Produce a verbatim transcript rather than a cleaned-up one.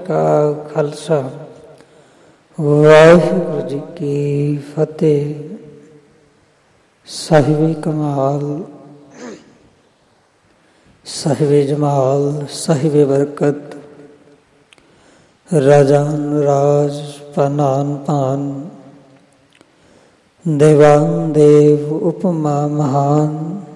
ਕਾ ਖਾਲਸਾ ਵਾਹਿਗੁਰੂ ਜੀ ਕੀ ਫਤਿਹ। ਸਾਹਿਬੇ ਕਮਾਲ, ਸਾਹਿਬੇ ਜਮਾਲ, ਸਾਹਿਬੇ ਬਰਕਤ, ਰਾਜਾਨ ਰਾਜ, ਪਾਨਾਨ ਪਾਨ, ਦੇਵਾਨ ਦੇਵ, ਉਪਮਾ ਮਹਾਨ,